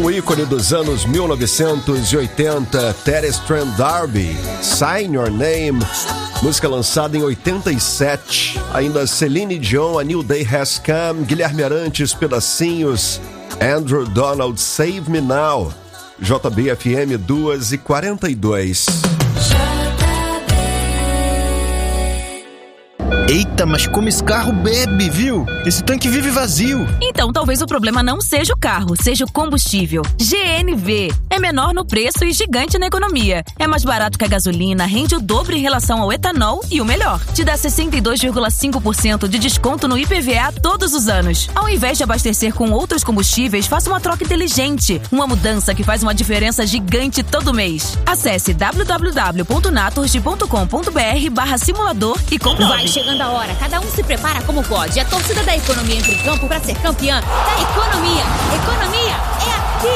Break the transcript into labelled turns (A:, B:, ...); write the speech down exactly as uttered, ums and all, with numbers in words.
A: O ícone dos anos mil novecentos e oitenta, Terry Strand D'Arby, Sign Your Name, música lançada em oitenta e sete. Ainda Celine Dion, A New Day Has Come, Guilherme Arantes, Pedacinhos, Andrew Donald, Save Me Now. J B F M duas e quarenta e dois.
B: Eita, mas como esse carro bebe, viu? Esse tanque vive vazio.
C: Então talvez o problema não seja o carro, seja o combustível. G N V é menor no preço e gigante na economia. É mais barato que a gasolina, rende o dobro em relação ao etanol e o melhor, te dá sessenta e dois vírgula cinco por cento de desconto no I P V A todos os anos. Ao invés de abastecer com outros combustíveis, faça uma troca inteligente. Uma mudança que faz uma diferença gigante todo mês. Acesse w w w ponto naturgy ponto com ponto b r barra simulador e comprove.
D: Vai chegando a hora, cada um se prepara como pode. A torcida da economia entra em campo para ser campeã da economia. Economia